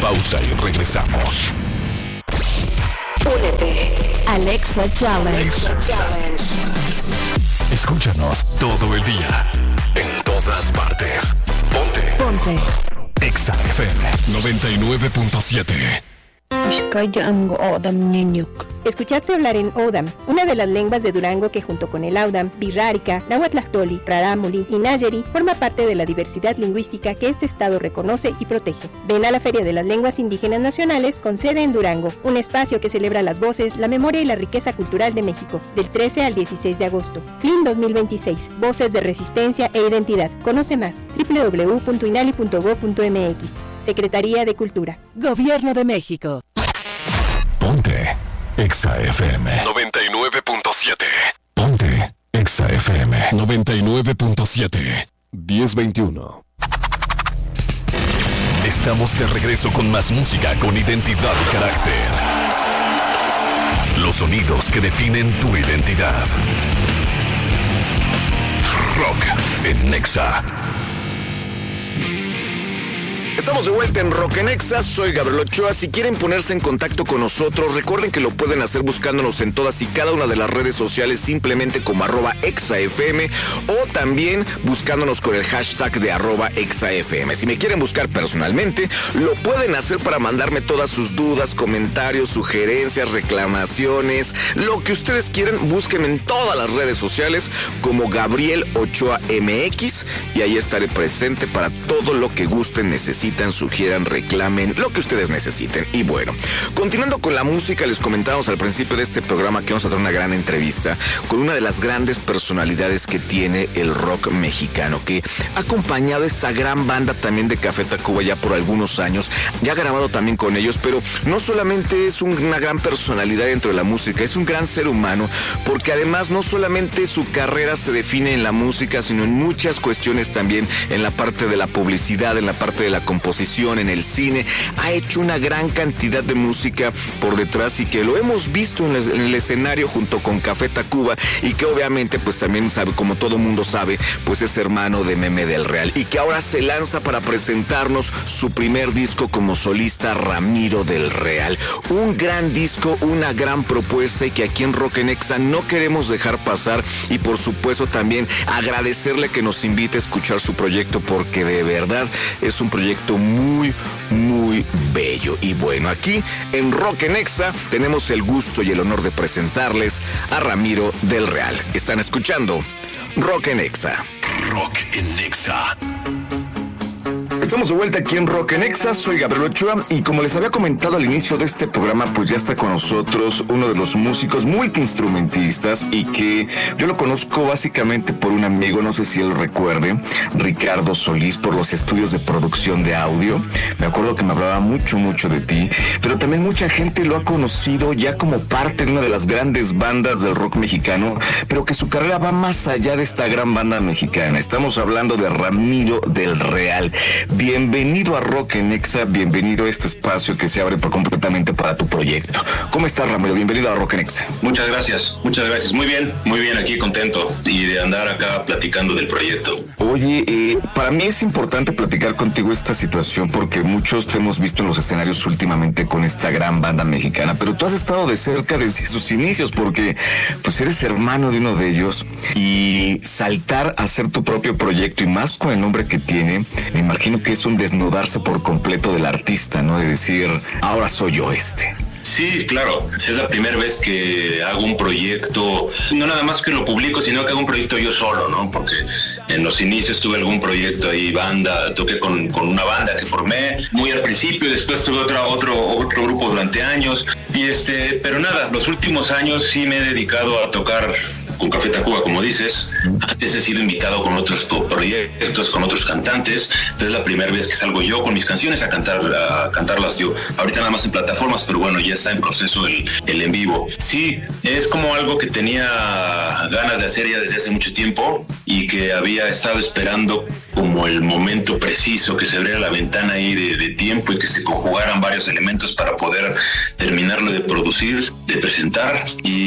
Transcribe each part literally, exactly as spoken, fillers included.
pausa y regresamos. Únete. Alexa Challenge. Alexa Challenge. Escúchanos todo el día. En todas partes. Ponte. Ponte. Exa F M noventa y nueve punto siete. Escuchaste hablar en Odam, una de las lenguas de Durango que junto con el Audam, Birrárica, Nahuatlactoli, Rarámuri y Nayeri forma parte de la diversidad lingüística que este estado reconoce y protege. Ven a la Feria de las Lenguas Indígenas Nacionales con sede en Durango, un espacio que celebra las voces, la memoria y la riqueza cultural de México, del trece al dieciséis de agosto. F L I N dos mil veintiséis, Voces de Resistencia e Identidad. Conoce más, doble u doble u doble u punto inali punto gob punto eme equis. Secretaría de Cultura. Gobierno de México. Ponte Exa F M noventa y nueve punto siete. Ponte Exa F M noventa y nueve punto siete. diez veintiuno. Estamos de regreso con más música con identidad y carácter. Los sonidos que definen tu identidad. Rock en Exa. Estamos de vuelta en Rock en Exa, soy Gabriel Ochoa. Si quieren ponerse en contacto con nosotros, recuerden que lo pueden hacer buscándonos en todas y cada una de las redes sociales simplemente como arroba ExaFM o también buscándonos con el hashtag de arroba ExaFM. Si me quieren buscar personalmente, lo pueden hacer para mandarme todas sus dudas, comentarios, sugerencias, reclamaciones, lo que ustedes quieran. Búsquenme en todas las redes sociales como Gabriel Ochoa M X y ahí estaré presente para todo lo que gusten, necesiten, sugieran, reclamen, lo que ustedes necesiten. Y bueno, continuando con la música, les comentábamos al principio de este programa que vamos a tener una gran entrevista con una de las grandes personalidades que tiene el rock mexicano, que ha acompañado esta gran banda también de Café Tacuba ya por algunos años, ya ha grabado también con ellos, pero no solamente es una gran personalidad dentro de la música, es un gran ser humano, porque además no solamente su carrera se define en la música, sino en muchas cuestiones también, en la parte de la publicidad, en la parte de la composición, en el cine. Ha hecho una gran cantidad de música por detrás y que lo hemos visto en el, en el escenario junto con Café Tacuba y que obviamente pues también sabe, como todo mundo sabe, pues es hermano de Meme del Real y que ahora se lanza para presentarnos su primer disco como solista, Ramiro del Real. Un gran disco, una gran propuesta y que aquí en Rock en Exa no queremos dejar pasar y por supuesto también agradecerle que nos invite a escuchar su proyecto porque de verdad es un proyecto muy, muy bello. Y bueno, aquí en Rock en Exa tenemos el gusto y el honor de presentarles a Ramiro del Real. Están escuchando Rock en Exa. Rock en Exa. Estamos de vuelta aquí en Rock en Exa, soy Gabriel Ochoa y como les había comentado al inicio de este programa, pues ya está con nosotros uno de los músicos multiinstrumentistas y que yo lo conozco básicamente por un amigo, no sé si él recuerde, Ricardo Solís, por los estudios de producción de audio. Me acuerdo que me hablaba mucho, mucho de ti, pero también mucha gente lo ha conocido ya como parte de una de las grandes bandas del rock mexicano, pero que su carrera va más allá de esta gran banda mexicana. Estamos hablando de Ramiro del Real. Bienvenido a Rock en Exa, bienvenido a este espacio que se abre por completamente para tu proyecto. ¿Cómo estás, Ramiro? Bienvenido a Rock en Exa. Muchas gracias, muchas gracias. Muy bien, muy bien, aquí contento y de andar acá platicando del proyecto. Oye, eh, para mí es importante platicar contigo esta situación porque muchos te hemos visto en los escenarios últimamente con esta gran banda mexicana, pero tú has estado de cerca desde sus inicios porque pues eres hermano de uno de ellos y saltar a hacer tu propio proyecto y más con el nombre que tiene, me imagino que es un desnudarse por completo del artista, ¿no? De decir, ahora soy yo este. Sí, claro, es la primera vez que hago un proyecto, no nada más que lo publico, sino que hago un proyecto yo solo, ¿no? Porque en los inicios tuve algún proyecto ahí, banda, toqué con, con una banda que formé muy al principio, después tuve otro, otro, otro grupo durante años, y este, pero nada, los últimos años sí me he dedicado a tocar con Café Tacuba, como dices. Antes he sido invitado con otros proyectos, con otros cantantes. Es la primera vez que salgo yo con mis canciones a cantar, a cantarlas yo. Ahorita nada más en plataformas, pero bueno, ya está en proceso el, el en vivo. Sí, es como algo que tenía ganas de hacer ya desde hace mucho tiempo y que había estado esperando como el momento preciso, que se abriera la ventana ahí de, de tiempo y que se conjugaran varios elementos para poder terminarlo de producir. de presentar.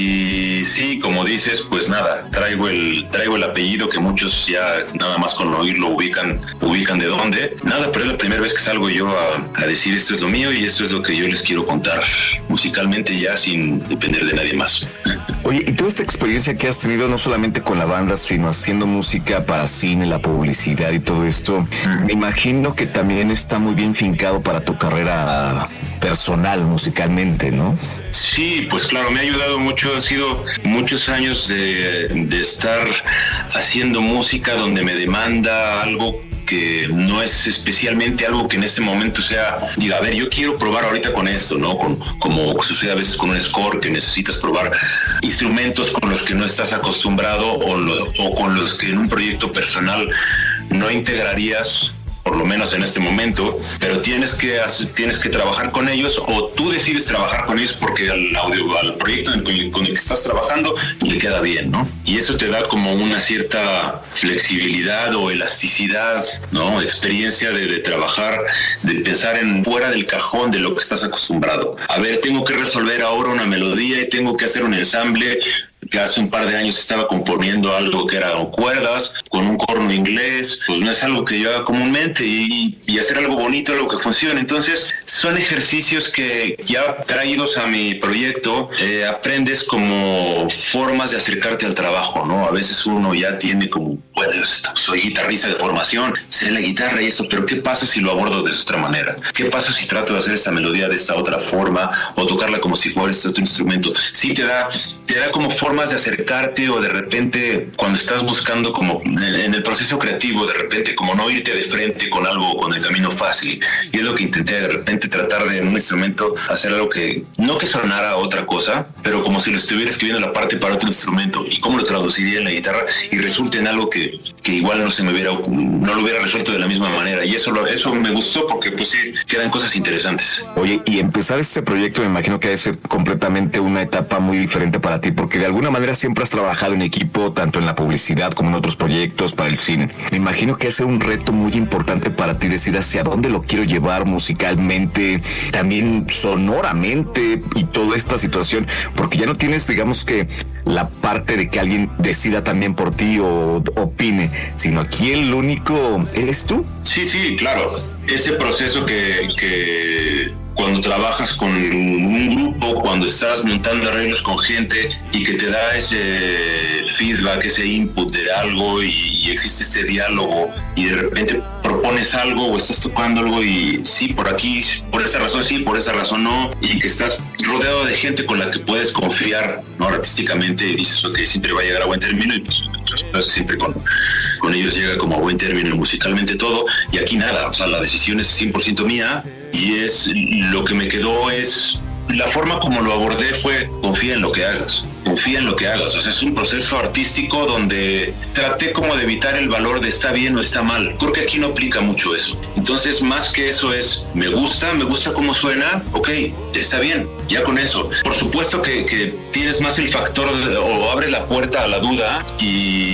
Y sí, como dices, pues nada, traigo el traigo el apellido que muchos ya nada más con oírlo ubican ubican de dónde. Nada, pero es la primera vez que salgo yo a, a decir esto es lo mío y esto es lo que yo les quiero contar musicalmente, ya sin depender de nadie más. Oye, y toda esta experiencia que has tenido no solamente con la banda, sino haciendo música para cine, la publicidad y todo esto, me imagino que también está muy bien fincado para tu carrera personal musicalmente, ¿no? Sí, pues claro, me ha ayudado mucho, han sido muchos años de, de estar haciendo música donde me demanda algo que no es especialmente algo que en este momento sea, diga, a ver, yo quiero probar ahorita con esto, ¿no? Con, como sucede a veces con un score, que necesitas probar instrumentos con los que no estás acostumbrado o, lo, o con los que en un proyecto personal no integrarías, por lo menos en este momento, pero tienes que tienes que trabajar con ellos, o tú decides trabajar con ellos porque al audio, al proyecto con el, con el que estás trabajando le queda bien, ¿no? Y eso te da como una cierta flexibilidad o elasticidad, ¿no? Experiencia de, de trabajar, de pensar en fuera del cajón de lo que estás acostumbrado. A ver, tengo que resolver ahora una melodía y tengo que hacer un ensamble que hace un par de años estaba componiendo algo que eran cuerdas con un corno inglés, pues no es algo que yo haga comúnmente, y, y hacer algo bonito, algo que funcione. Entonces son ejercicios que ya traídos a mi proyecto, eh, aprendes como formas de acercarte al trabajo, ¿no? A veces uno ya tiene como, bueno, soy guitarrista de formación, sé la guitarra y eso, pero ¿qué pasa si lo abordo de otra manera? ¿Qué pasa si trato de hacer esta melodía de esta otra forma o tocarla como si fuera este otro instrumento? Sí, te da, te da como formas de acercarte, o de repente cuando estás buscando como en el proceso creativo, de repente como no irte de frente con algo, con el camino fácil. Y es lo que intenté, de repente tratar de en un instrumento hacer algo que no que sonara otra cosa, pero como si lo estuviera escribiendo la parte para otro instrumento, y cómo lo traduciría en la guitarra y resulte en algo que, que igual no se me hubiera, no lo hubiera resuelto de la misma manera. Y eso, lo, eso me gustó porque pues sí, quedan cosas interesantes. Oye, y empezar este proyecto me imagino que debe ser completamente una etapa muy diferente para ti, porque de alguna manera siempre has trabajado en equipo, tanto en la publicidad como en otros proyectos para el cine. Me imagino que es un reto muy importante para ti decir hacia dónde lo quiero llevar musicalmente, también sonoramente, y toda esta situación, porque ya no tienes, digamos que, la parte de que alguien decida también por ti o opine, sino aquí el único eres tú. Sí, sí, claro. Ese proceso que, que cuando trabajas con un grupo, cuando estás montando arreglos con gente y que te da ese feedback, ese input de algo, y, y existe este diálogo, y de repente propones algo o estás tocando algo y sí, por aquí, por esta razón sí, por esta razón no, y que estás rodeado de gente con la que puedes confiar, ¿no? Artísticamente, y dices, ok, siempre va a llegar a buen término, y pues siempre con, con ellos llega como a buen término musicalmente todo. Y aquí nada, o sea, la decisión es cien por ciento mía, y es lo que me quedó es la forma como lo abordé fue confía en lo que hagas, confía en lo que hagas. O sea, es un proceso artístico donde traté como de evitar el valor de está bien o está mal. Creo que aquí no aplica mucho eso. Entonces, más que eso es, me gusta, me gusta cómo suena, ok, está bien, ya con eso. Por supuesto que, que tienes más el factor de, o abre la puerta a la duda, y,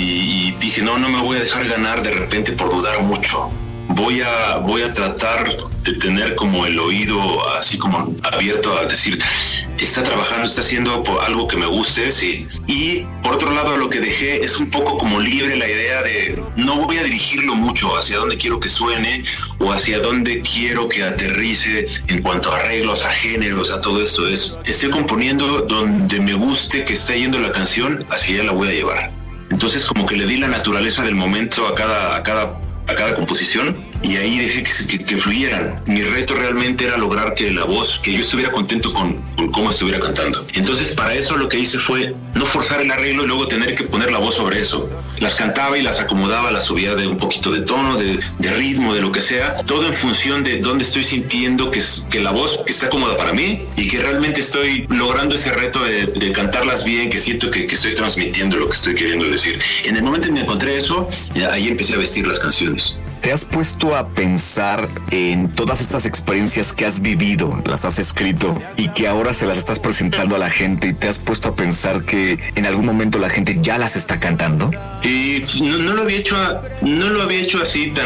y dije, no, no me voy a dejar ganar de repente por dudar mucho. Voy a, voy a tratar de tener como el oído así como abierto a decir, está trabajando, está haciendo algo que me guste, sí. Y por otro lado, lo que dejé es un poco como libre la idea de no voy a dirigirlo mucho hacia dónde quiero que suene o hacia dónde quiero que aterrice en cuanto a arreglos, a géneros, a todo esto. Es, estoy componiendo donde me guste que esté yendo la canción, hacia allá la voy a llevar. Entonces como que le di la naturaleza del momento a cada, a cada a cada composición, y ahí dejé que, que, que fluyeran. Mi reto realmente era lograr que la voz, que yo estuviera contento con, con cómo estuviera cantando. Entonces para eso lo que hice fue no forzar el arreglo y luego tener que poner la voz sobre eso. Las cantaba y las acomodaba, las subía de un poquito de tono, de, de ritmo, de lo que sea, todo en función de dónde estoy sintiendo que, que la voz está cómoda para mí y que realmente estoy logrando ese reto de, de cantarlas bien, que siento que, que estoy transmitiendo lo que estoy queriendo decir. En el momento en que me encontré eso, ahí empecé a vestir las canciones. ¿Te has puesto a pensar en todas estas experiencias que has vivido, las has escrito y que ahora se las estás presentando a la gente, y te has puesto a pensar que en algún momento la gente ya las está cantando? Y no, no lo había hecho, no lo había hecho así tan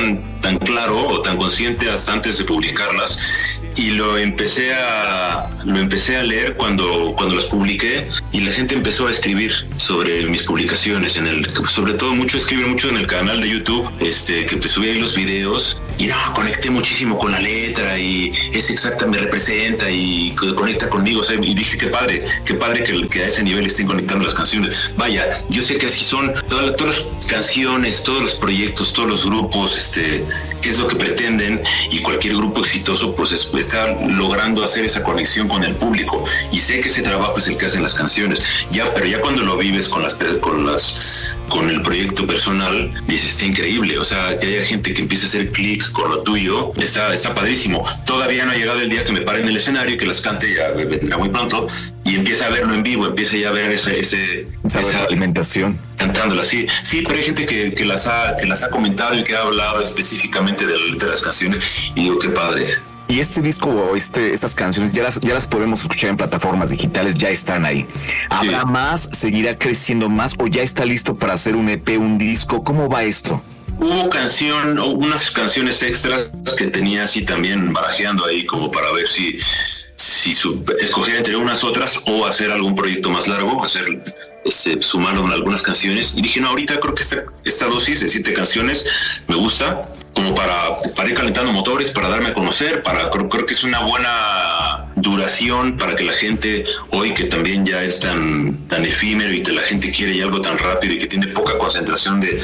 tan claro o tan consciente hasta antes de publicarlas, y lo empecé a lo empecé a leer cuando cuando las publiqué, y la gente empezó a escribir sobre mis publicaciones, en el sobre todo mucho escribe mucho en el canal de YouTube, este que te subí ahí los videos, y no, conecté muchísimo con la letra y es exacta, me representa y conecta conmigo, o sea, y dije qué padre, qué padre que, que a ese nivel estén conectando las canciones. Vaya, yo sé que así son todas, todas las canciones, todos los proyectos, todos los grupos, este, es lo que pretenden, y cualquier grupo exitoso pues es, está logrando hacer esa conexión con el público, y sé que ese trabajo es el que hacen las canciones, ya, pero ya cuando lo vives con las, con las, con el proyecto personal, dices, está increíble, o sea, que haya gente que empiece a hacer clic con lo tuyo, está, está padrísimo. Todavía no ha llegado el día que me pare en el escenario y que las cante, ya vendrá muy pronto, y empieza a verlo en vivo, empieza ya a ver ese, ese esa, esa alimentación. Cantándola, sí, sí, pero hay gente que, que, las ha, que las ha comentado y que ha hablado específicamente de la letra de las canciones, y digo, qué padre. Y este disco o este, estas canciones ya las, ya las podemos escuchar en plataformas digitales, ya están ahí. ¿Habrá sí. más? ¿Seguirá creciendo más? ¿O ya está listo para hacer un E P, un disco? ¿Cómo va esto? Hubo canción, unas canciones extras que tenía así también barajeando ahí como para ver si, si su, escoger entre unas otras o hacer algún proyecto más largo, hacer este, sumarlo en algunas canciones. Y dije, no, ahorita creo que esta, esta dosis de siete canciones me gusta, como para, para ir calentando motores, para darme a conocer, para creo, creo que es una buena duración para que la gente, hoy que también ya es tan, tan efímero y que la gente quiere ya algo tan rápido y que tiene poca concentración de,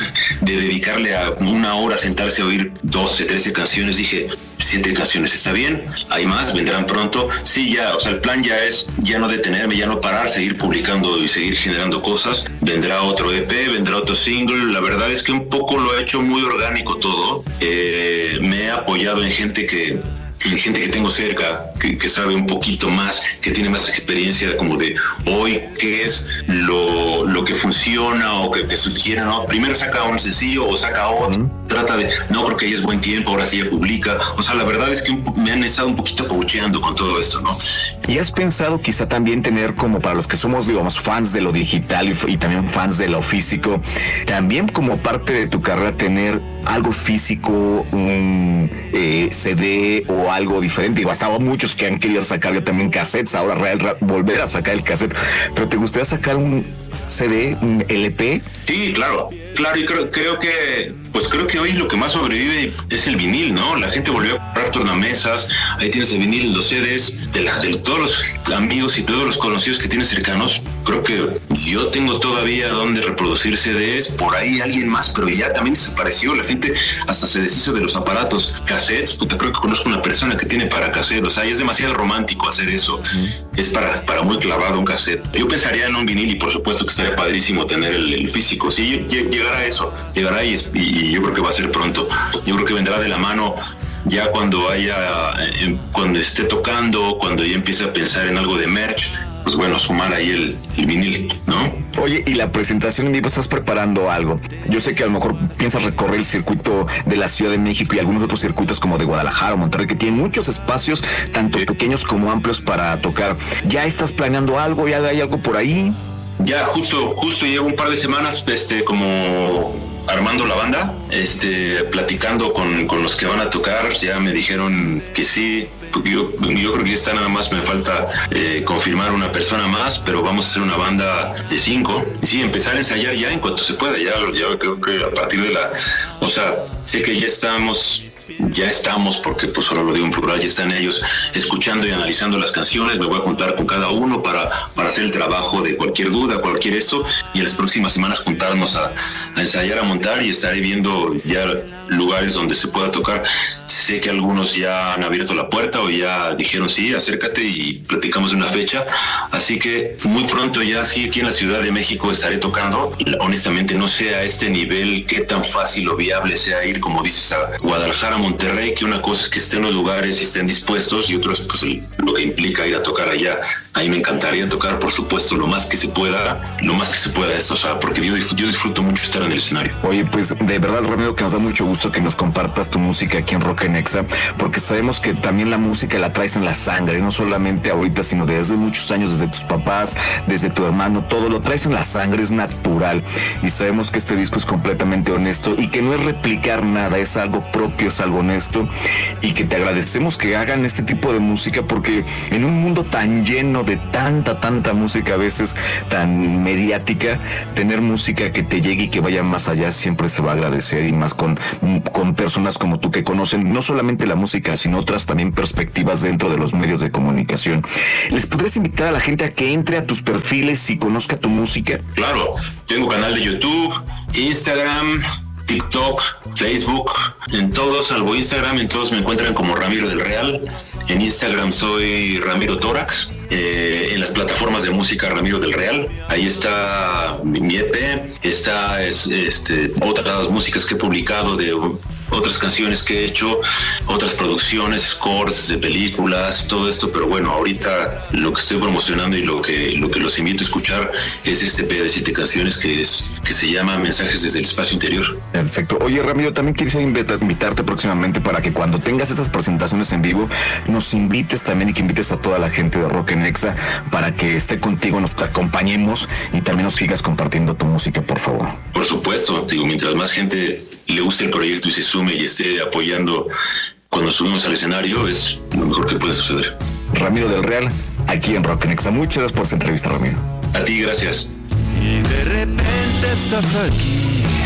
de dedicarle a una hora a sentarse a oír doce, trece canciones, dije, siete canciones está bien, hay más, vendrán pronto. Sí, ya, o sea, el plan ya es ya no detenerme, ya no parar, seguir publicando y seguir generando cosas. Vendrá otro E P, vendrá otro single. La verdad es que un poco lo he hecho muy orgánico todo. Eh, me he apoyado en gente que gente que tengo cerca, que, que sabe un poquito más, que tiene más experiencia como de hoy, qué es lo, lo que funciona o que te sugiera, ¿no? Primero saca un sencillo o saca otro, uh-huh. Trata de, no, creo que ya es buen tiempo, ahora sí ya publica. O sea, la verdad es que un, me han estado un poquito coacheando con todo esto, ¿no? ¿Y has pensado quizá también tener, como para los que somos, digamos, fans de lo digital y, y también fans de lo físico, también como parte de tu carrera tener algo físico, un eh, C D o algo diferente? Digo, hasta muchos que han querido sacar ya también cassettes, ahora real, real, volver a sacar el cassette, pero ¿te gustaría sacar un C D, un L P? Sí, claro, claro, y creo, creo que, pues creo que hoy lo que más sobrevive es el vinil, ¿no? La gente volvió a comprar tornamesas, ahí tienes el vinil, los C Ds, de, la, de todos los amigos y todos los conocidos que tienes cercanos. Creo que yo tengo todavía donde reproducir C Ds, por ahí alguien más, pero ya también desapareció, la gente hasta se deshizo de los aparatos. Cassettes, puta, creo que conozco una persona que tiene para cassette, o sea, es demasiado romántico hacer eso, mm. es para, para muy clavado un cassette. Yo pensaría en un vinil y por supuesto que estaría padrísimo tener el, el físico, sí, llegará eso, llegará y, y yo creo que va a ser pronto, yo creo que vendrá de la mano ya cuando haya, eh, cuando esté tocando, cuando ya empiece a pensar en algo de merch, pues bueno, sumar ahí el, el vinil, ¿no? Oye, y la presentación en vivo, ¿estás preparando algo? Yo sé que a lo mejor piensas recorrer el circuito de la Ciudad de México y algunos otros circuitos como de Guadalajara o Monterrey, que tienen muchos espacios, tanto pequeños como amplios para tocar. ¿Ya estás planeando algo? ¿Ya hay algo por ahí? Ya, justo, justo llevo un par de semanas, este, como armando la banda, este, platicando con, con los que van a tocar. Ya me dijeron que sí. Yo, yo creo que está nada más, me falta eh, confirmar una persona más, pero vamos a hacer una banda de cinco. Sí, empezar a ensayar ya en cuanto se pueda. Ya, ya creo que a partir de la, o sea, sé que ya estamos, ya estamos, porque pues solo lo digo en plural, ya están ellos escuchando y analizando las canciones. Me voy a juntar con cada uno para, para hacer el trabajo de cualquier duda, cualquier esto, y en las próximas semanas juntarnos a, a ensayar, a montar, y estaré viendo ya lugares donde se pueda tocar. Sé que algunos ya han abierto la puerta o ya dijeron sí, acércate y platicamos de una fecha, así que muy pronto ya sí aquí en la Ciudad de México estaré tocando. Honestamente no sé a este nivel qué tan fácil o viable sea ir, como dices, a Guadalajara, Monterrey, que una cosa es que estén los lugares y estén dispuestos y otra es pues el, lo que implica ir a tocar allá. ahí me encantaría tocar, por supuesto, lo más que se pueda, lo más que se pueda esto, o sea, porque yo, yo disfruto mucho estar en el escenario. Oye, pues de verdad, Ramiro, que nos da mucho gusto que nos compartas tu música aquí en Rock en Exa, porque sabemos que también la música la traes en la sangre, no solamente ahorita, sino desde muchos años, desde tus papás, desde tu hermano, todo lo traes en la sangre, es natural, y sabemos que este disco es completamente honesto y que no es replicar nada, es algo propio, es algo honesto, y que te agradecemos que hagan este tipo de música, porque en un mundo tan lleno de tanta, tanta música, a veces tan mediática, tener música que te llegue y que vaya más allá siempre se va a agradecer, y más con, con personas como tú que conocen no solamente la música, sino otras también perspectivas dentro de los medios de comunicación. ¿Les podrías invitar a la gente a que entre a tus perfiles y conozca tu música? Claro, tengo canal de YouTube, Instagram, TikTok, Facebook, en todos, salvo Instagram, en todos me encuentran como Ramiro del Real. En Instagram soy Ramiro Tórax. Eh, en las plataformas de música Ramiro del Real, ahí está mi E P, está es, este, otras músicas que he publicado de otras canciones que he hecho, otras producciones, scores de películas, todo esto, pero bueno, ahorita lo que estoy promocionando y lo que, lo que los invito a escuchar es este E P de siete canciones que, es, que se llama Mensajes desde el Espacio Interior. Perfecto. Oye, Ramiro, también quisiera invitarte próximamente para que cuando tengas estas presentaciones en vivo, nos invites también y que invites a toda la gente de Rock en Exa para que esté contigo, nos acompañemos y también nos sigas compartiendo tu música, por favor. Por supuesto, digo, mientras más gente le guste el proyecto y se sume y esté apoyando cuando subimos al escenario, es lo mejor que puede suceder. Ramiro del Real, aquí en Rock en Exa. Muchas gracias por esta entrevista, Ramiro. A ti, gracias. Y de repente estás aquí,